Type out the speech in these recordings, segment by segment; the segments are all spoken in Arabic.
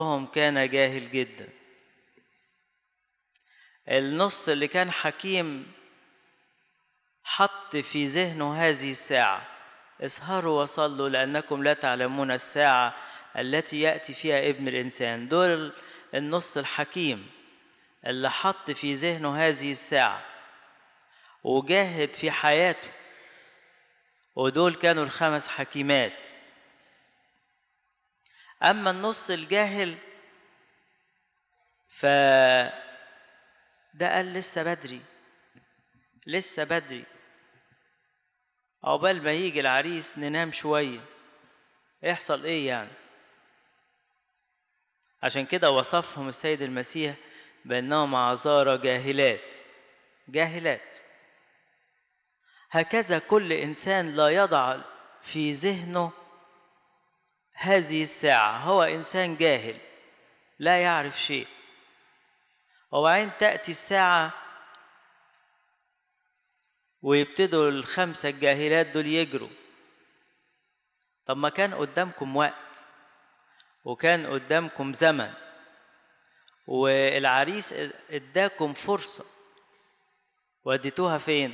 كان جاهل جدا. النص اللي كان حكيم حط في ذهنه هذه الساعة: اسهروا وصلوا لأنكم لا تعلمون الساعة التي يأتي فيها ابن الإنسان. دول النص الحكيم اللي حط في ذهنه هذه الساعة وجاهد في حياته، ودول كانوا الخمس حكيمات. أما النص الجاهل فده قال لسه بدري، لسه بدري، عقبال ما يجي العريس ننام شوية، يحصل ايه يعني؟ عشان كده وصفهم السيد المسيح بأنهم عذارى جاهلات. جاهلات. هكذا كل إنسان لا يضع في ذهنه هذه الساعة هو إنسان جاهل لا يعرف شيء. وبعدين تأتي الساعة ويبتدوا الخمسة الجاهلات دول يجروا. طب ما كان قدامكم وقت وكان قدامكم زمن والعريس اداكم فرصة، وديتوها فين؟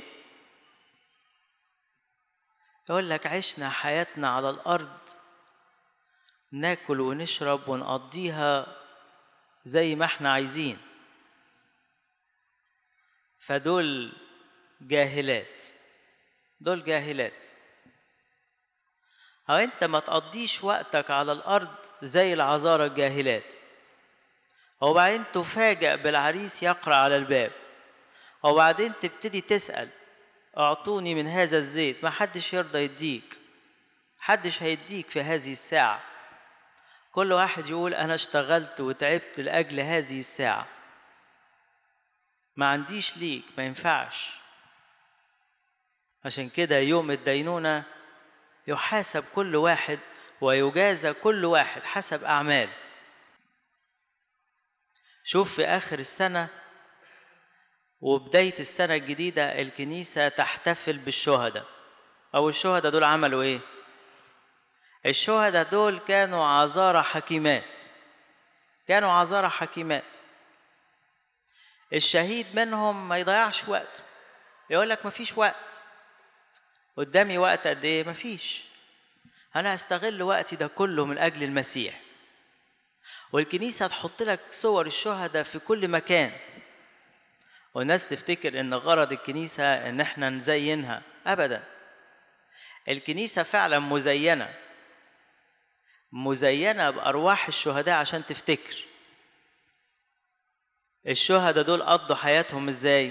يقول لك عشنا حياتنا على الأرض ناكل ونشرب ونقضيها زي ما احنا عايزين. فدول جاهلات، دول جاهلات. انت ما تقضيش وقتك على الأرض زي العذارى الجاهلات، وبعدين تفاجأ بالعريس يقرأ على الباب، وبعدين تبتدي تسأل: اعطوني من هذا الزيت. ما حدش يرضى يديك، حدش هيديك في هذه الساعة. كل واحد يقول: أنا اشتغلت وتعبت لأجل هذه الساعة، ما عنديش ليك، ما ينفعش. عشان كده يوم الدينونة يحاسب كل واحد ويجازى كل واحد حسب أعماله. شوف في آخر السنة وبداية السنة الجديدة الكنيسة تحتفل بالشهداء. أو الشهداء دول عملوا إيه؟ الشهداء دول كانوا عذارى حكيمات، كانوا عذارى حكيمات. الشهيد منهم ما يضيعش وقته، يقول لك مفيش وقت، قدامي وقت قد ايه؟ مفيش، انا هستغل وقتي ده كله من اجل المسيح. والكنيسة تحط لك صور الشهداء في كل مكان، والناس تفتكر ان غرض الكنيسة ان احنا نزينها. ابدا، الكنيسة فعلا مزينة، مزينة بأرواح الشهداء عشان تفتكر الشهداء دول قضوا حياتهم ازاي.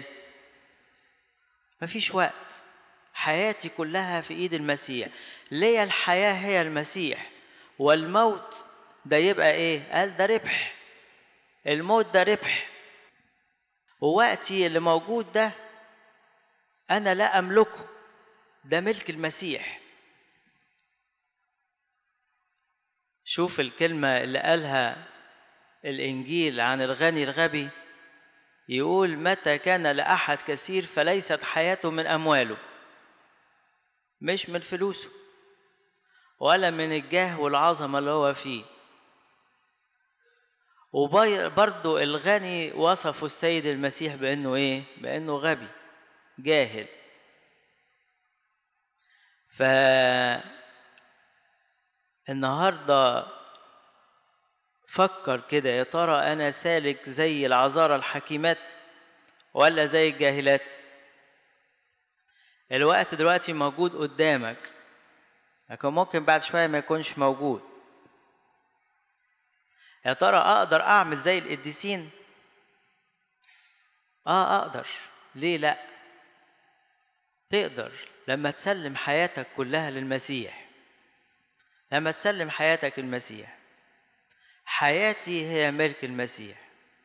مفيش وقت، حياتي كلها في ايد المسيح، ليا الحياة هي المسيح، والموت ده يبقى ايه؟ قال ده ربح، الموت ده ربح، ووقتي اللي موجود ده انا لا املكه، ده ملك المسيح. شوف الكلمة اللي قالها الانجيل عن الغني الغبي، يقول: متى كان لأحد كثير فليست حياته من أمواله، مش من فلوسه ولا من الجاه والعظمة اللي هو فيه. وبرضو الغني وصفه السيد المسيح بأنه إيه؟ بأنه غبي جاهل. فالنهاردة فكر كده، يا ترى أنا سالك زي العذارى الحكيمات ولا زي الجاهلات؟ الوقت دلوقتي موجود قدامك، لكن ممكن بعد شوية ما يكونش موجود. يا ترى أقدر أعمل زي القديسين؟ أقدر، ليه لأ؟ تقدر لما تسلم حياتك كلها للمسيح. لما تسلم حياتك للمسيح، حياتي هي ملك المسيح.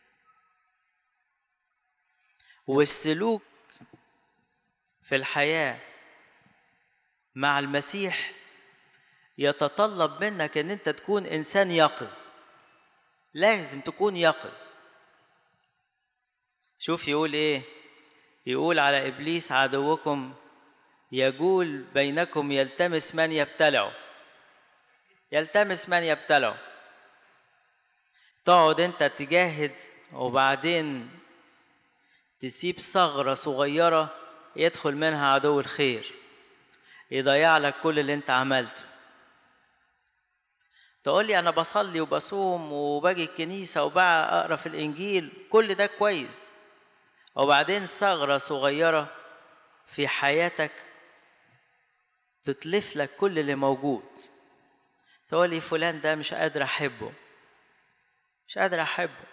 والسلوك في الحياة مع المسيح يتطلب منك ان انت تكون انسان يقظ، لازم تكون يقظ. شوف يقول ايه؟ يقول على ابليس عدوكم يجول بينكم يلتمس من يبتلعه، يلتمس من يبتلعه. تقعد انت تجاهد وبعدين تسيب ثغرة صغيرة يدخل منها عدو الخير يضيع لك كل اللي انت عملته. تقول لي انا بصلي وبصوم وباجي الكنيسة وبقرا في الانجيل، كل ده كويس، وبعدين ثغرة صغيرة في حياتك تتلف لك كل اللي موجود. تقول لي فلان ده مش قادر احبه، مش قادر احبه.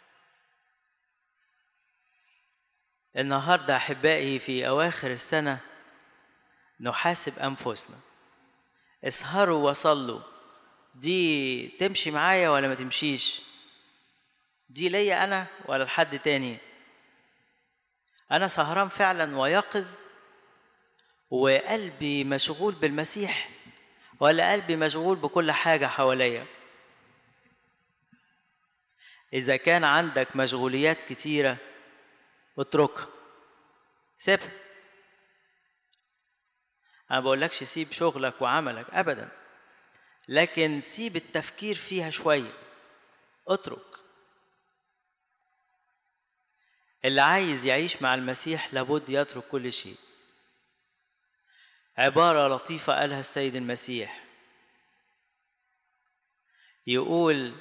النهارده احبائي في اواخر السنة نحاسب انفسنا. اسهروا وصلوا، دي تمشي معايا ولا ما تمشيش؟ دي ليا انا ولا لحد تاني؟ انا سهران فعلا ويقظ وقلبي مشغول بالمسيح، ولا قلبي مشغول بكل حاجة حواليا؟ اذا كان عندك مشغوليات كتيرة اتركها، سيبها. انا بقولكش سيب شغلك وعملك ابدا، لكن سيب التفكير فيها شوية، اترك. اللي عايز يعيش مع المسيح لابد يترك كل شيء. عبارة لطيفة قالها السيد المسيح، يقول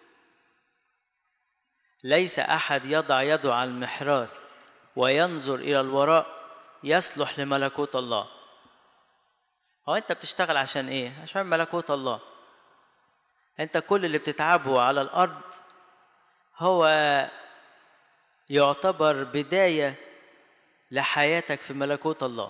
ليس أحد يضع يده على المحراث وينظر إلى الوراء يصلح لملكوت الله. هو أنت بتشتغل عشان إيه؟ عشان ملكوت الله. أنت كل اللي بتتعبه على الأرض هو يعتبر بداية لحياتك في ملكوت الله.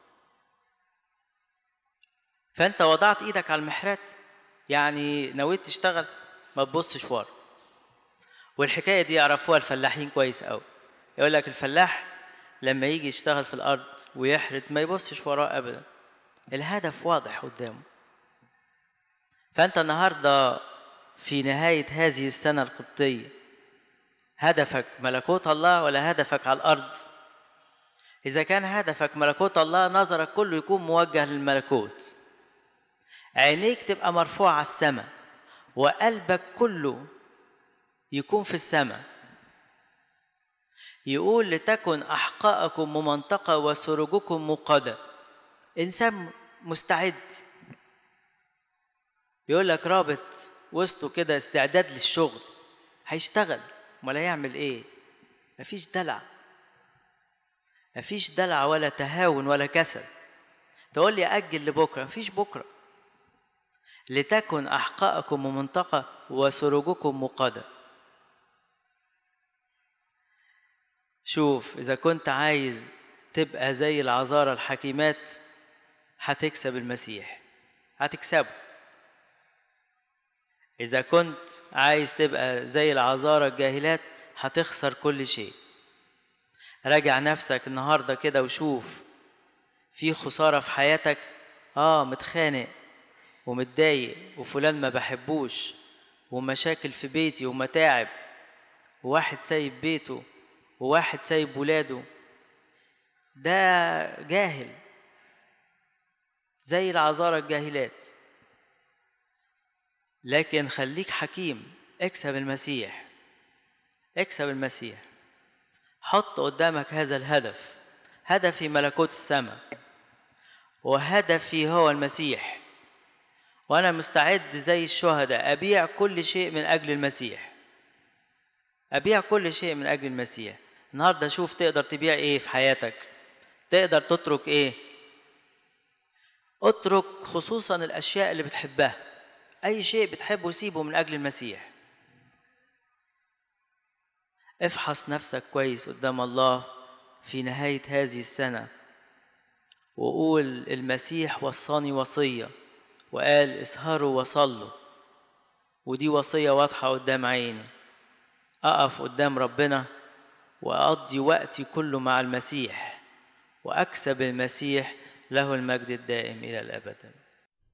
فأنت وضعت إيدك على المحرات، يعني نويت تشتغل، ما تبصش ورا. والحكاية دي يعرفوها الفلاحين كويس أوي. يقول لك الفلاح لما يجي يشتغل في الأرض ويحرث ما يبصش وراه أبدا، الهدف واضح قدامه. فأنت النهاردة في نهاية هذه السنة القبطية هدفك ملكوت الله ولا هدفك على الأرض؟ إذا كان هدفك ملكوت الله نظرك كله يكون موجه للملكوت، عينيك تبقى مرفوعة على السماء وقلبك كله يكون في السماء. يقول لتكن أحقاءكم ممنطقة وسروجكم موقدة. إنسان مستعد، يقول لك رابط وسطه كده استعداد للشغل، هيشتغل ولا يعمل إيه؟ مفيش دلع، مفيش دلع ولا تهاون ولا كسل. تقول لي أجل لبكرة، مفيش بكرة. لتكن أحقاءكم ممنطقة وسروجكم موقدة. شوف، إذا كنت عايز تبقى زي العذارى الحكيمات هتكسب المسيح، هتكسبه. إذا كنت عايز تبقى زي العذارى الجاهلات هتخسر كل شيء. راجع نفسك النهاردة كده وشوف في خسارة في حياتك. متخانق ومتضايق وفلان ما بحبوش ومشاكل في بيتي ومتاعب وواحد سايب بيته وواحد سايب ولاده. ده جاهل زي العذارى الجاهلات. لكن خليك حكيم، اكسب المسيح، اكسب المسيح. حط قدامك هذا الهدف، هدفي ملكوت السماء وهدفي هو المسيح، وأنا مستعد زي الشهداء أبيع كل شيء من أجل المسيح، أبيع كل شيء من أجل المسيح. النهاردة شوف تقدر تبيع إيه في حياتك، تقدر تترك إيه. اترك خصوصا الأشياء اللي بتحبها، أي شيء بتحبه سيبه من أجل المسيح. افحص نفسك كويس قدام الله في نهاية هذه السنة وقول المسيح وصاني وصية وقال اسهروا وصلوا، ودي وصية واضحة قدام عيني. أقف قدام ربنا وأقضي وقتي كله مع المسيح وأكسب المسيح، له المجد الدائم إلى الأبد.